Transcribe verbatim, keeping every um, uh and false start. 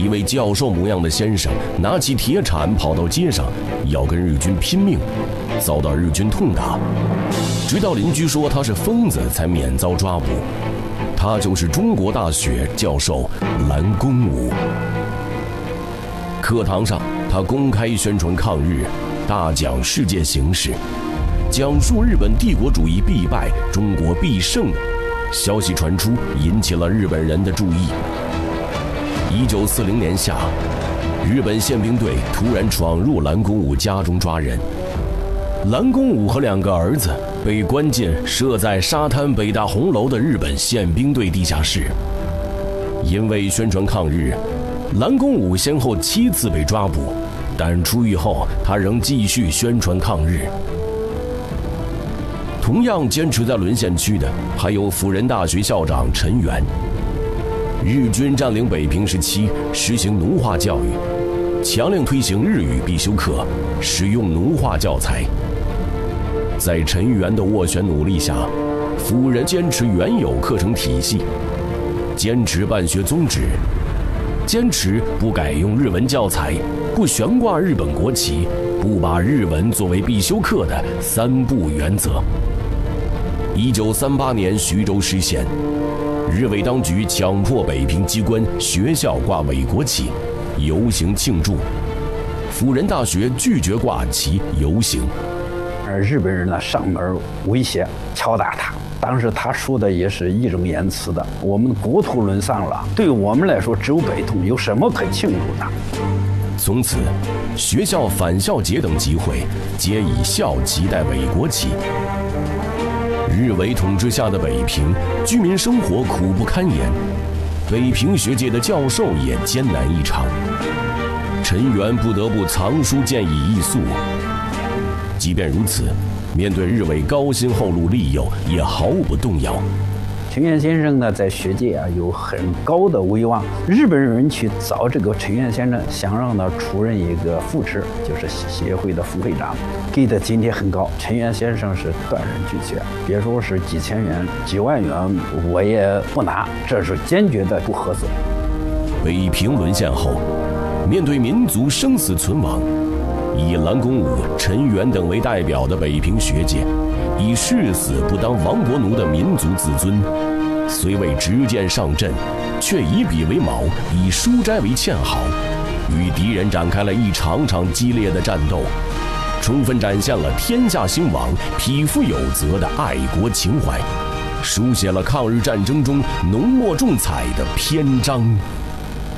一位教授模样的先生拿起铁铲跑到街上，要跟日军拼命，遭到日军痛打，直到邻居说他是疯子，才免遭抓捕。他就是中国大学教授蓝公武。课堂上，他公开宣传抗日，大讲世界形势，讲述日本帝国主义必败，中国必胜。消息传出，引起了日本人的注意。一九四零年夏，日本宪兵队突然闯入蓝公武家中抓人，蓝公武和两个儿子被关进设在沙滩北大红楼的日本宪兵队地下室。因为宣传抗日，蓝公武先后七次被抓捕，但出狱后他仍继续宣传抗日。同样坚持在沦陷区的还有辅仁大学校长陈元。日军占领北平时期，实行奴化教育，强令推行日语必修课，使用奴化教材。在陈元的斡旋努力下，辅仁坚持原有课程体系，坚持办学宗旨，坚持不改用日文教材，不悬挂日本国旗，不把日文作为必修课的三不原则。一九三八年徐州失陷，日伪当局强迫北平机关、学校挂伪国旗，游行庆祝。辅仁大学拒绝挂旗游行， 而日本人呢上门威胁、敲打他。当时他说的也是义正言辞的：“我们国土沦丧了，对我们来说只有悲痛，有什么可庆祝的？” 从此，学校返校节等集会皆以校旗代伪国旗。日伪统治下的北平，居民生活苦不堪言，北平学界的教授也艰难异常。陈元不得不藏书建议艺宿。即便如此，面对日伪高薪厚禄利诱，也毫不动摇。 陈元先生呢，在学界啊有很高的威望。日本人去找这个陈元先生，想让他出任一个副职，就是协会的副会长，给的津贴很高。陈元先生是断然拒绝，别说是几千元、几万元，我也不拿，这是坚决的不合作。 北平沦陷后，面对民族生死存亡，以蓝公武、陈元等为代表的北平学界，以誓死不当亡国奴的民族自尊，虽未执剑上阵，却以笔为矛，以书斋为堑壕，与敌人展开了一场场激烈的战斗，充分展现了天下兴亡、匹夫有责的爱国情怀，书写了抗日战争中浓墨重彩的篇章。